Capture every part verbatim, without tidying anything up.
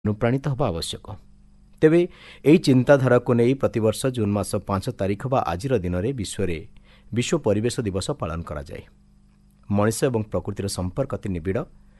अनुप्राणित होगा आवश्यक। तेबे यही चिंताधारा को नहीं प्रतिवर्ष जून मास पांच तारिख बा आज दिन में विश्व में विश्व परिवेश दिवस पालन करा जाए। मनुष्य और प्रकृतिर संपर्क अति निबिड़।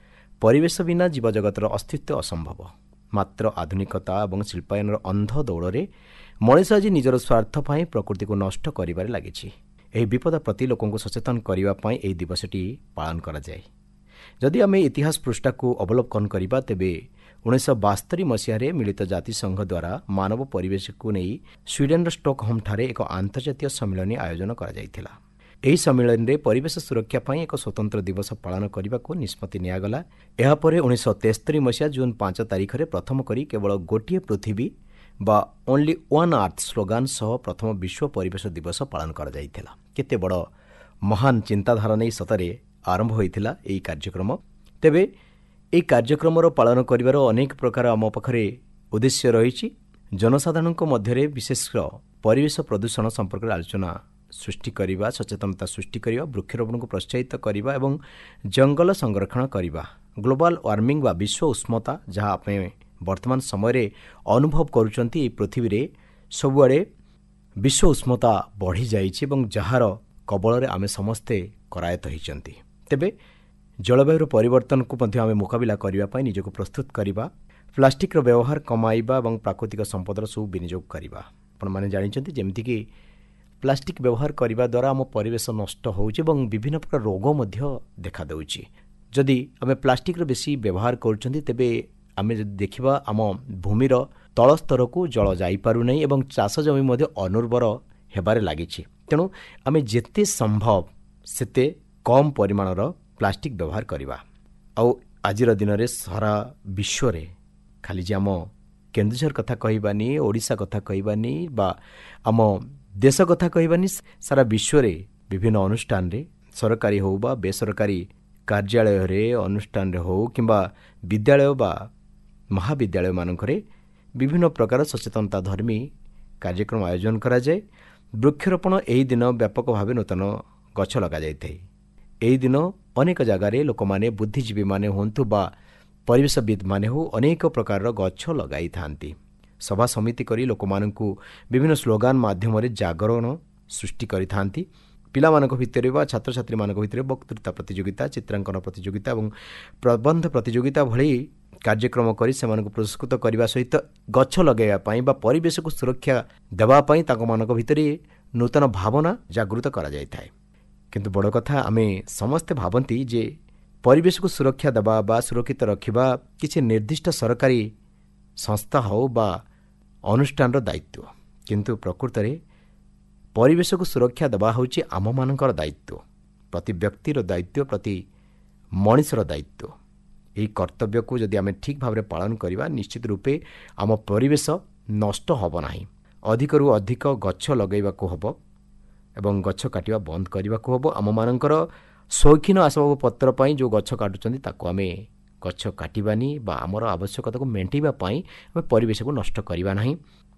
परिवेश बिना जीवजगतर अस्तित्व असंभव। मात्र आधुनिकता और शिल्पायन अंध दौड़ मनुष्य आज निजर स्वार्थ पाई प्रकृति को नष्ट कर लगी। विपद प्रति लोक सचेतन करने यह दिवसटी पालन करा जाए। जदि आम इतिहास पृष्ठा को अवलोकन करवा तेबे उन्नीस बास्तरी मसीह मिलित जातिसंघ द्वारा मानव परिवेश को नहीं स्वीडेन स्टॉकहोम ठारे एक आंतर्जातीय सम्मेलन आयोजन करा जायथिला। एही सम्मेलन रे परिवेश सुरक्षा पाई एक स्वतंत्र दिवस पालन करने को निष्पत्ति नियागला। एहा परे उन्नीस तेस्तरी मसीहा जून पांच तारिख रे प्रथम करी केवल गोटिए पृथ्वी बा ओनली वन अर्थ स्लोगान सह प्रथम विश्व परिवेश दिवस पालन करा जायथिला। केते बड़ महान चिंताधारा नहीं सतरे आरंभ होइथिला एही कार्यक्रम। तेबे एही कार्यक्रम पालन करिवार अनेक प्रकार आम पाखरे उद्देश्य रही। जनसाधारण मध्य विशेष परिवेश प्रदूषण संपर्क आलोचना सृष्टि करने, सचेतनता सृष्टि करने, वृक्षरोपण को प्रोत्साहित करने और जंगल संरक्षण करने, ग्लोबल वार्मिंग व विश्व उष्णता जहाँ आप वर्तमान समय अनुभव करुँच पृथ्वी रे सबुआड़े विश्व उष्णता बढ़ी जाइए और जार कबल आम समस्ते करायत होती। तेबे जलवायु परिवर्तन को आम मुकाबला करने निजक प्रस्तुत करवा, प्लास्टिक व्यवहार कमाइबा और प्राकृतिक संपदर सब विनियोग करवा। आपण मैंने जानते जमीक प्लास्टिक व्यवहार करने द्वारा आम परिवेश नष्ट होउछि एवं विभिन्न प्रकार रोग देखा देउछि। जदि आम प्लास्टिक बेसी व्यवहार करुछंती तेबे आम जदि देखिबा आम भूमिर तल स्तर को जल जाई पारु नै एवं चाष जमी मध्य अनुर्वर हेबारे लागिछि। तेणु आम जेते संभव सेते कम परिमाणर प्लास्टिक व्यवहार करवा। आउ आजिर दिन में सारा विश्व रे खाली जे आम केन्दुझर कथा कहबानी, ओडिशा कथा कहबानी बा आम देश कथा कहबानी, सारा विश्व रे विभिन्न अनुष्ठान रे सरकारी हो बा बेसरकारी कार्यालय रे अनुष्ठान रे हो किंबा विद्यालय बा महाविद्यालय मानकरे विभिन्न प्रकार सचेतनता धर्मी कार्यक्रम आयोजन करा जाए। वृक्षरोपण यही दिन व्यापक भाव नूतन गछ लगा जाए। यही दिन अनेक जगार लोक मैंने बुद्धिजीवी माने होंतु बा परिवेशविद माने हो अनेक प्रकार गछ लगाई थांती। सभा समिति करी लोक मानकु विभिन्न स्लोगान माध्यम जागरण सृष्टि करि थांती। पिला मानक भितर बा छात्र छात्री मानक भितर वक्तृता प्रतियोगिता, चित्रांकन प्रतियोगिता और प्रबंध प्रतियोगिता भली कार्यक्रम करी सेमानकु पुरस्कृत करने सहित गछ लगाइबा पई बा परिवेश को सुरक्षा देबा पई ताको मानक भितर नूतन भावना जागृत करा जाय थाए। किंतु बड़ कथा आमे समस्ते भावती जे परिवेश को सुरक्षा देबा बा सुरक्षित रखिबा किसी निर्दिष्ट सरकारी संस्था हो बा अनुष्ठान दायित्व। किंतु प्रकृत रे परिवेश को सुरक्षा देबा होची आम मानकर दायित्व, प्रति व्यक्तिर दायित्व, प्रति मनुष्यर दायित्व। यही कर्तव्य को जदि आम ठीक भाव पालन करवा निश्चित रूपे आम परिवेश नष्ट होब नाही। अधिकरु अधिक गछ लगैबा को हबो एवं गछ काटिबा बंद करने को हबो। आम मानकर शौखीन आसबाब पत्र पाई जो गछ काटुचंदी ताको आमे गछ काटिबानी बा आमर आवश्यकता को मेंटेबा पाई आमे परिवेश को नष्ट करबा नाही।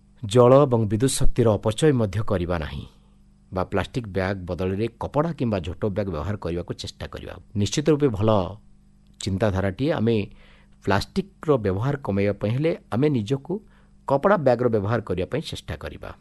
जल और विद्युत शक्तिर अपचय मध्य करबा नाही बा प्लास्टिक बैग बदल रे कपड़ा किंबा झोटो बैग व्यवहार करने को चेष्टा करबा। निश्चित रूपे भल चिंताधाराटी आमे प्लास्टिक रो व्यवहार कमाइबा पई हेले आमे निजको कपड़ा बैग रो व्यवहार करने पई चेष्टा करबा।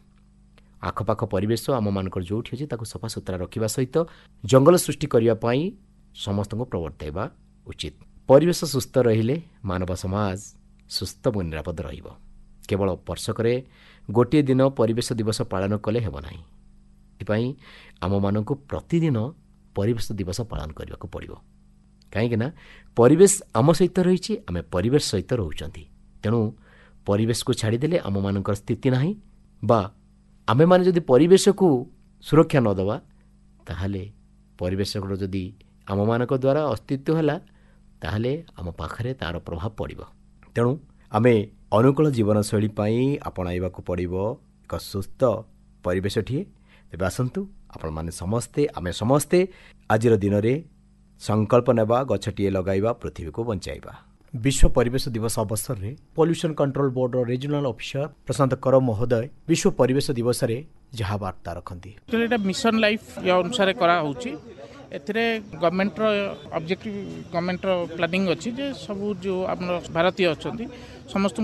आखपाख परिवेश आम मानकर जोठी अछि ताको सफा सुतरा रखिबा सहित जंगल सृष्टि करने पई समस्त को प्रवर्ताइबा उचित। परिवेश सुस्थ रहिले मानव समाज सुस्थ और निरापद रहिबो। केवल वर्षकरे गोटे दिन परिवेश दिवस पालन कले हेब नाही। एथिपाई आम मानकु प्रतिदिन परिवेश दिवस पालन करने को पड़िबो। कहीं ना परिवेश आम सहित रही आम परिवेश सहित रोचंती। तेणु परिवेश को छाड़ीदेले आम मानकर स्थिति नाही बा आमे माने जदि परिवेश को सुरक्षा न दवा ताहले परिवेश जदि आम मानक द्वारा अस्तित्व है ताहले आम पाखरे तार प्रभाव पड़िबो। तेणु आमे अनुकूल जीवनशैली पाई आपणाइबा को पड़िबो एक सुस्थ परिवेशटिए। तेबे आसंतु आपण माने समस्ते आमे समस्ते आजिर दिन रे संकल्प नेबा गछटिए लगाइबा पृथ्वी को बंचाइबा। विश्व परिवेश दिवस अवसर में pollution control board regional officer प्रशांत कर महोदय विश्व परिवेश दिवस रे जहाँ वार्ता रखती। मिशन लाइफ या अनुसार करा होची एथिरे गवर्नमेंट रो ऑब्जेक्टिव गवर्नमेंट रो प्लानिंग अछि जे सब जो अपन भारतीय अछंती ସମସ୍ତ